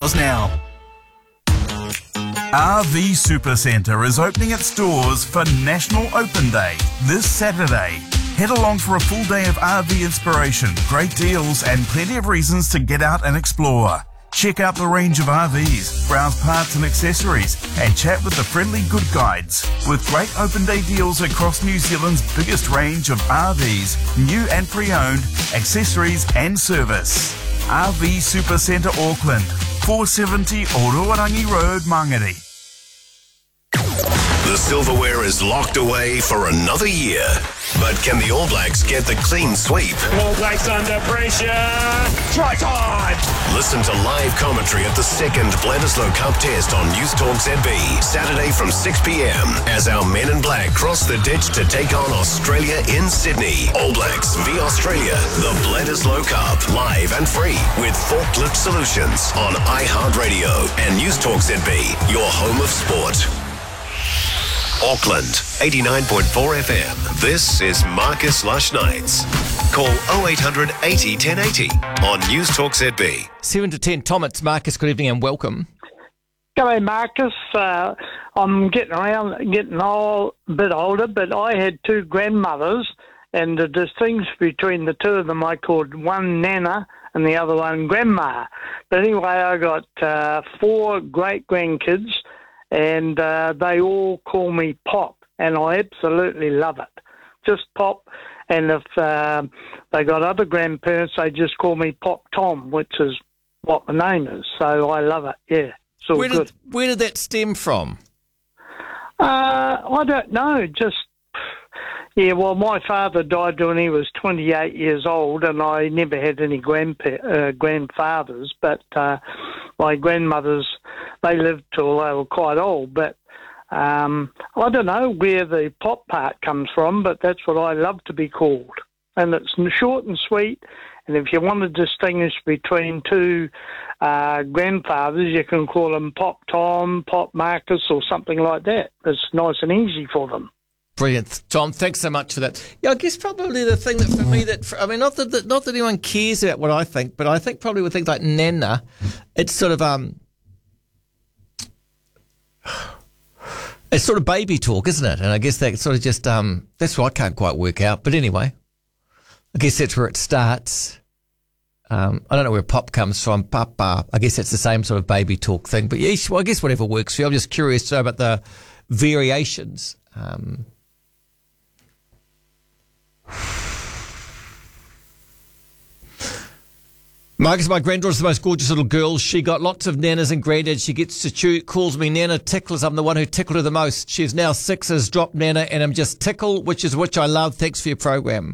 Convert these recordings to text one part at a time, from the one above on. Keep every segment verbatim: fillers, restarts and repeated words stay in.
stores now. R V Supercentre is opening its doors for National Open Day this Saturday. Head along for a full day of R V inspiration, great deals and plenty of reasons to get out and explore. Check out the range of R Vs, browse parts and accessories, and chat with the friendly good guides. With great open day deals across New Zealand's biggest range of R Vs, new and pre-owned, accessories and service. R V Supercentre Auckland, four seventy Ororangi Road, Mangere. The silverware is locked away for another year. But can the All Blacks get the clean sweep? All Blacks under pressure. Try time. Listen to live commentary at the second Bledisloe Cup test on News Talk Z B, Saturday from six p.m. as our men in black cross the ditch to take on Australia in Sydney. All Blacks v Australia, the Bledisloe Cup, live and free with Forklift Solutions on iHeartRadio and News Talk Z B, your home of sport. Auckland, eighty-nine point four F M. This is Marcus Lush Nights. Call oh eight hundred eighty ten eighty on News Talk Z B. seven to ten, Tom, it's Marcus. Good evening and welcome. G'day, Marcus. Uh, I'm getting around, getting old, a bit older, but I had two grandmothers, and the distinction between the two of them, I called one Nana and the other one Grandma. But anyway, I got uh, four great-grandkids, and uh, they all call me Pop, and I absolutely love it. Just Pop, and if uh, they got other grandparents, they just call me Pop Tom, which is what my name is. So I love it, yeah. It's all Where good. did, where did that stem from? Uh, I don't know, just... Yeah, well, my father died when he was twenty-eight years old, and I never had any grandpa- uh, grandfathers, but uh, my grandmothers, they lived till they were quite old, but um, I don't know where the Pop part comes from, but that's what I love to be called. And it's short and sweet, and if you want to distinguish between two uh, grandfathers, you can call them Pop Tom, Pop Marcus, or something like that. It's nice and easy for them. Brilliant, Tom. Thanks so much for that. Yeah, I guess probably the thing that for me that I mean, not that, that not that anyone cares about what I think, but I think probably with things like Nana, it's sort of um, it's sort of baby talk, isn't it? And I guess that sort of just um, that's what I can't quite work out. But anyway, I guess that's where it starts. Um, I don't know where Pop comes from. Papa. I guess that's the same sort of baby talk thing. But yeah, well, I guess whatever works for you. I'm just curious about the variations. Um, Marcus, my granddaughter's the most gorgeous little girl. She got lots of nanas and granddads. She gets to chew, calls me Nana Ticklers. I'm the one who tickled her the most. She's now six, has dropped Nana, and I'm just tickle, which is which I love. Thanks for your program.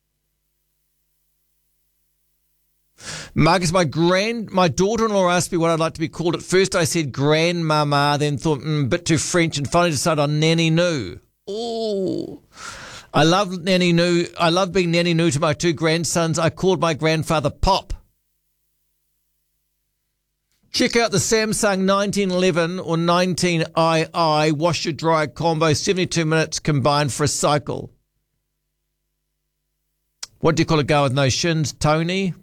Marcus, my grand, my daughter-in-law asked me what I'd like to be called. At first I said grandmama, then thought, mm, a bit too French, and finally decided on Nanny Noo. Oh, I love Nanny Noo. I love being Nanny Noo to my two grandsons. I called my grandfather Pop. Check out the Samsung nineteen eleven or nineteen i i wash your dryer combo, seventy-two minutes combined for a cycle. What do you call a girl with no shins, Tony?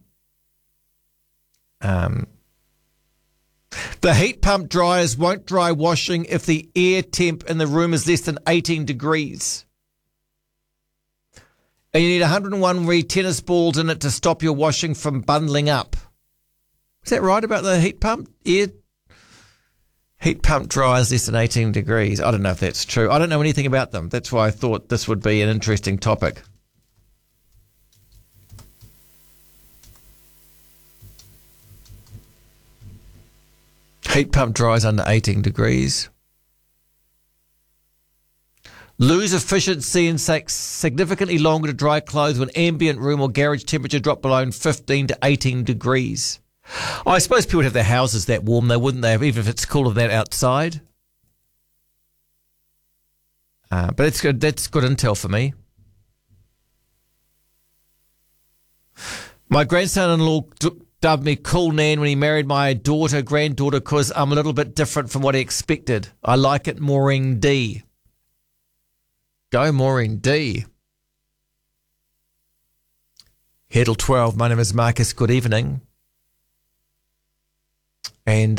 Um, the heat pump dryers won't dry washing if the air temp in the room is less than eighteen degrees. And you need one hundred and one re tennis balls in it to stop your washing from bundling up. Is that right about the heat pump? Air heat pump dryers less than eighteen degrees. I don't know if that's true. I don't know anything about them. That's why I thought this would be an interesting topic. Heat pump dries under eighteen degrees. Lose efficiency and takes significantly longer to dry clothes when ambient room or garage temperature drop below fifteen to eighteen degrees. I suppose people would have their houses that warm, though, wouldn't they? Even if it's cooler than that outside. Uh, but it's good. That's good intel for me. My grandson-in-law dubbed me Cool Nan when he married my daughter, granddaughter, because I'm a little bit different from what he expected. I like it, Maureen D. Go, Maureen D. Heddle twelve, my name is Marcus. Good evening. And